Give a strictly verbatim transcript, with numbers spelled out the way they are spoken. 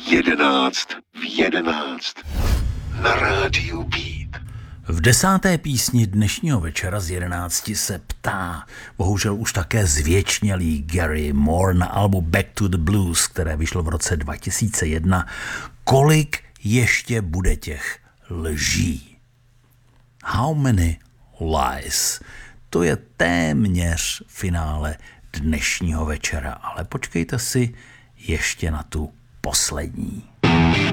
Jedenáct v jedenáct na rádiu Beat. V desáté písni dnešního večera z jedenácti se ptá bohužel už také zvěčnělý Gary Moore na albu Back to the Blues, které vyšlo v roce dva tisíce jedna, kolik ještě bude těch lží. How many lies? To je téměř finále dnešního večera, ale počkejte si ještě na tu poslední.